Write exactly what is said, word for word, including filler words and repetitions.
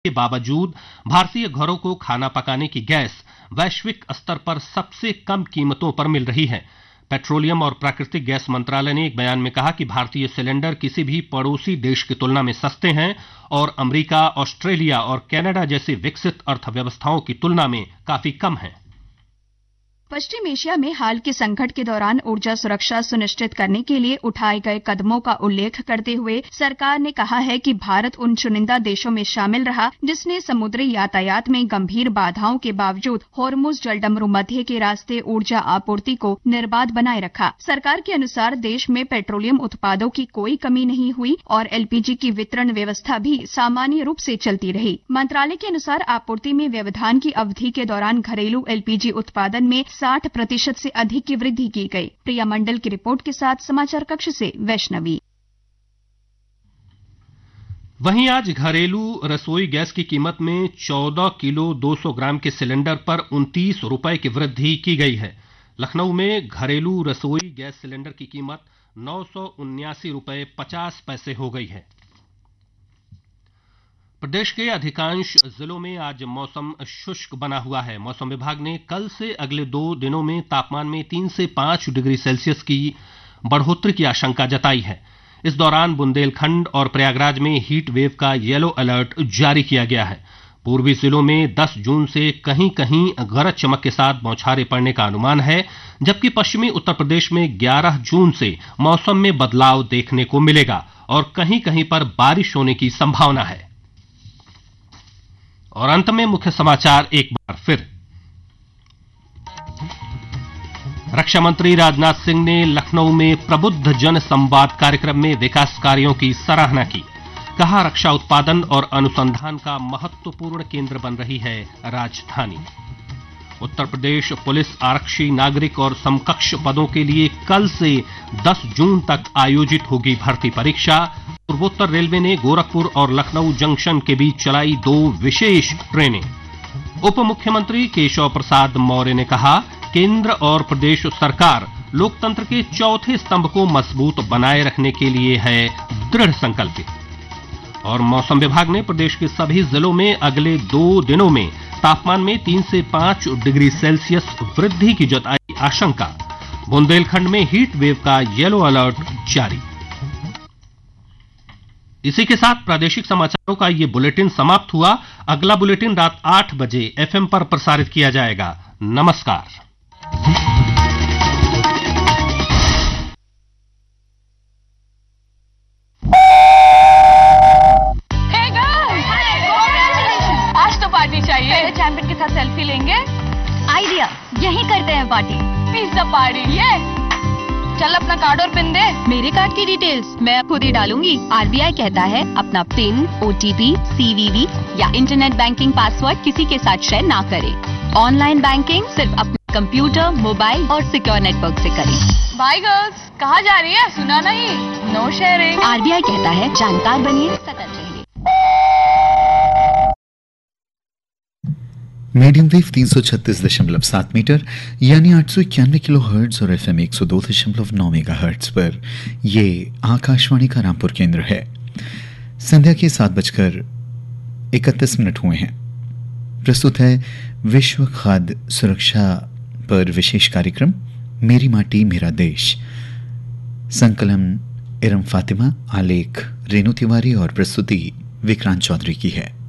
के बावजूद भारतीय घरों को खाना पकाने की गैस वैश्विक स्तर पर सबसे कम कीमतों पर मिल रही है। पेट्रोलियम और प्राकृतिक गैस मंत्रालय ने एक बयान में कहा कि भारतीय सिलेंडर किसी भी पड़ोसी देश की तुलना में सस्ते हैं और अमेरिका, ऑस्ट्रेलिया और कनाडा जैसी विकसित अर्थव्यवस्थाओं की तुलना में काफी कम हैं। पश्चिम एशिया में हाल के संकट के दौरान ऊर्जा सुरक्षा सुनिश्चित करने के लिए उठाए गए कदमों का उल्लेख करते हुए सरकार ने कहा है कि भारत उन चुनिंदा देशों में शामिल रहा जिसने समुद्री यातायात में गंभीर बाधाओं के बावजूद होर्मुज जलडमरू मध्य के रास्ते ऊर्जा आपूर्ति को निर्बाध बनाए रखा। सरकार के अनुसार देश में पेट्रोलियम उत्पादों की कोई कमी नहीं हुई और एलपीजी की वितरण व्यवस्था भी सामान्य रूप से चलती रही। मंत्रालय के अनुसार आपूर्ति में व्यवधान की अवधि के दौरान घरेलू एलपीजी उत्पादन में साठ प्रतिशत से अधिक की वृद्धि की गई। प्रिया मंडल की रिपोर्ट के साथ समाचार कक्ष से वैष्णवी। वहीं आज घरेलू रसोई गैस की कीमत में चौदह किलो दो सौ ग्राम के सिलेंडर पर उनतीस रुपए की वृद्धि की गई है। लखनऊ में घरेलू रसोई गैस सिलेंडर की कीमत नौ सौ उन्यासी रुपए पचास पैसे हो गई है। प्रदेश के अधिकांश जिलों में आज मौसम शुष्क बना हुआ है। मौसम विभाग ने कल से अगले दो दिनों में तापमान में तीन से पांच डिग्री सेल्सियस की बढ़ोतरी की आशंका जताई है। इस दौरान बुंदेलखंड और प्रयागराज में हीट वेव का येलो अलर्ट जारी किया गया है। पूर्वी जिलों में दस जून से कहीं कहीं गरज चमक के साथ बौछारें पड़ने का अनुमान है, जबकि पश्चिमी उत्तर प्रदेश में ग्यारह जून से मौसम में बदलाव देखने को मिलेगा और कहीं कहीं पर बारिश होने की संभावना है। और अंत में मुख्य समाचार एक बार फिर। रक्षा मंत्री राजनाथ सिंह ने लखनऊ में प्रबुद्ध जन संवाद कार्यक्रम में विकास कार्यों की सराहना की। कहा, रक्षा उत्पादन और अनुसंधान का महत्वपूर्ण केंद्र बन रही है राजधानी। उत्तर प्रदेश पुलिस आरक्षी, नागरिक और समकक्ष पदों के लिए कल से दस जून तक आयोजित होगी भर्ती परीक्षा। पूर्वोत्तर रेलवे ने गोरखपुर और लखनऊ जंक्शन के बीच चलाई दो विशेष ट्रेनें। उप मुख्यमंत्री केशव प्रसाद मौर्य ने कहा, केंद्र और प्रदेश सरकार लोकतंत्र के चौथे स्तंभ को मजबूत बनाए रखने के लिए है दृढ़ संकल्पित। और मौसम विभाग ने प्रदेश के सभी जिलों में अगले दो दिनों में तापमान में तीन से पांच डिग्री सेल्सियस वृद्धि की जताई आशंका। बुंदेलखंड में हीट वेव का येलो अलर्ट जारी। इसी के साथ प्रादेशिक समाचारों का ये बुलेटिन समाप्त हुआ। अगला बुलेटिन रात आठ बजे एफएम पर प्रसारित किया जाएगा। नमस्कार। चैंपियन के साथ सेल्फी लेंगे। आइडिया, यही करते हैं पार्टी। Pizza party. ये चल अपना कार्ड और पिन दे। मेरे कार्ड की डिटेल्स मैं खुद ही डालूंगी। आरबीआई कहता है अपना पिन, ओटीपी, सीवीवी या इंटरनेट बैंकिंग पासवर्ड किसी के साथ शेयर ना करें। ऑनलाइन बैंकिंग सिर्फ अपने कंप्यूटर, मोबाइल और सिक्योर नेटवर्क से करें। बाय गर्ल्स, कहाँ जा रही है? सुना नहीं? No sharing. आरबीआई कहता है जानकार बनिए, सतर्क रहिए। मीडियम वेव तीन सौ छत्तीस दशमलव सात मीटर यानी आठ सौ इक्यानवे किलो हर्ट्ज और एफएम एक सौ दो दशमलव नौ मेगा हर्ट्ज पर ये आकाशवाणी का रामपुर केंद्र है। संध्या के सात बजकर इकतीस मिनट हुए हैं। प्रस्तुत है विश्व खाद्य सुरक्षा पर विशेष कार्यक्रम मेरी माटी मेरा देश। संकलन इरम फातिमा, आलेख रेणु तिवारी और प्रस्तुति विक्रांत चौधरी की है।